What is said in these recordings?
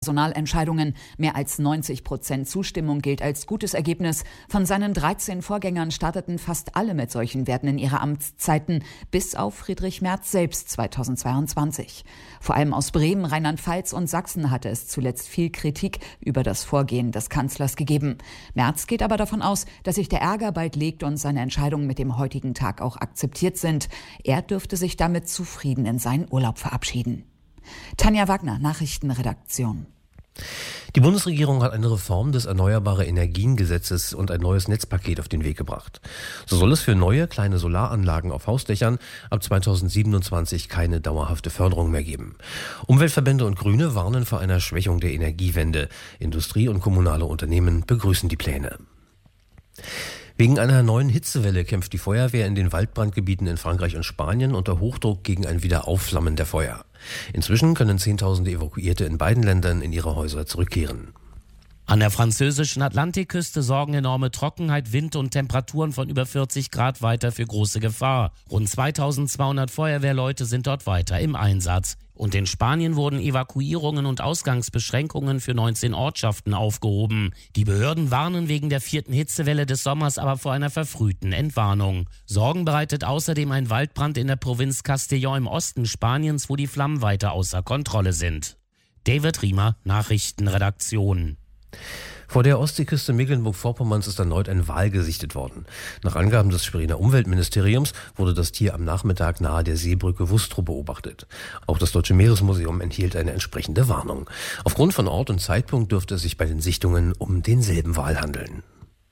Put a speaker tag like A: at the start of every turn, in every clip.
A: Personalentscheidungen. Mehr als 90% Zustimmung gilt als gutes Ergebnis. Von seinen 13 Vorgängern starteten fast alle mit solchen Werten in ihre Amtszeiten, bis auf Friedrich Merz selbst 2022. Vor allem aus Bremen, Rheinland-Pfalz und Sachsen hatte es zuletzt viel Kritik über das Vorgehen des Kanzlers gegeben. Merz geht aber davon aus, dass sich der Ärger bald legt und seine Entscheidungen mit dem heutigen Tag auch akzeptiert sind. Er dürfte sich damit zufrieden in seinen Urlaub verabschieden. Tanja Wagner, Nachrichtenredaktion.
B: Die Bundesregierung hat eine Reform des Erneuerbare-Energien-Gesetzes und ein neues Netzpaket auf den Weg gebracht. So soll es für neue kleine Solaranlagen auf Hausdächern ab 2027 keine dauerhafte Förderung mehr geben. Umweltverbände und Grüne warnen vor einer Schwächung der Energiewende. Industrie und kommunale Unternehmen begrüßen die Pläne. Wegen einer neuen Hitzewelle kämpft die Feuerwehr in den Waldbrandgebieten in Frankreich und Spanien unter Hochdruck gegen ein Wiederaufflammen der Feuer. Inzwischen können Zehntausende Evakuierte in beiden Ländern in ihre Häuser zurückkehren.
C: An der französischen Atlantikküste sorgen enorme Trockenheit, Wind und Temperaturen von über 40 Grad weiter für große Gefahr. Rund 2200 Feuerwehrleute sind dort weiter im Einsatz. Und in Spanien wurden Evakuierungen und Ausgangsbeschränkungen für 19 Ortschaften aufgehoben. Die Behörden warnen wegen der 4. Hitzewelle des Sommers aber vor einer verfrühten Entwarnung. Sorgen bereitet außerdem ein Waldbrand in der Provinz Castellón im Osten Spaniens, wo die Flammen weiter außer Kontrolle sind. David Riemer, Nachrichtenredaktion.
B: Vor der Ostseeküste Mecklenburg-Vorpommerns ist erneut ein Wal gesichtet worden. Nach Angaben des Schweriner Umweltministeriums wurde das Tier am Nachmittag nahe der Seebrücke Wustrow beobachtet. Auch das Deutsche Meeresmuseum enthielt eine entsprechende Warnung. Aufgrund von Ort und Zeitpunkt dürfte es sich bei den Sichtungen um denselben Wal handeln.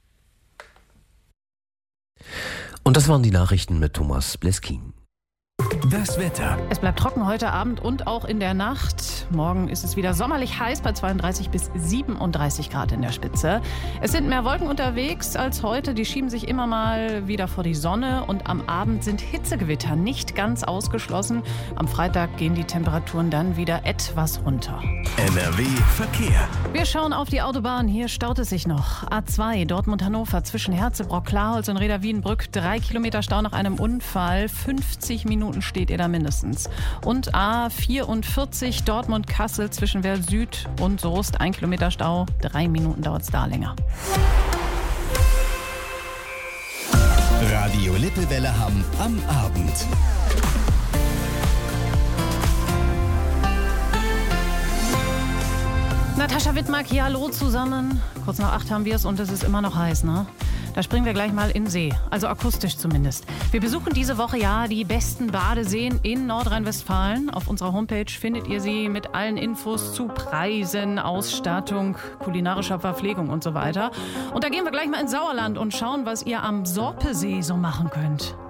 B: Und das waren die Nachrichten mit Thomas Bleskin.
D: Das Wetter.
E: Es bleibt trocken heute Abend und auch in der Nacht. Morgen ist es wieder sommerlich heiß bei 32 bis 37 Grad in der Spitze. Es sind mehr Wolken unterwegs als heute. Die schieben sich immer mal wieder vor die Sonne. Und am Abend sind Hitzegewitter nicht ganz ausgeschlossen. Am Freitag gehen die Temperaturen dann wieder etwas runter.
D: NRW Verkehr.
E: Wir schauen auf die Autobahn. Hier staut es sich noch. A2 Dortmund-Hannover zwischen Herzebrock, Klarholz und Reda-Wiedenbrück. 3 Kilometer Stau nach einem Unfall. 50 Minuten steht ihr da mindestens. Und A44 Dortmund-Kassel zwischen Werl Süd und Soest. 1 Kilometer Stau. 3 Minuten dauert es da länger.
D: Radio Lippewelle Hamm am Abend.
E: Natascha Wittmark hier, hallo zusammen. Kurz nach 8 haben wir es und es ist immer noch heiß, ne? Da springen wir gleich mal in See, also akustisch zumindest. Wir besuchen diese Woche ja die besten Badeseen in Nordrhein-Westfalen. Auf unserer Homepage findet ihr sie mit allen Infos zu Preisen, Ausstattung, kulinarischer Verpflegung und so weiter. Und da gehen wir gleich mal ins Sauerland und schauen, was ihr am Sorpesee so machen könnt.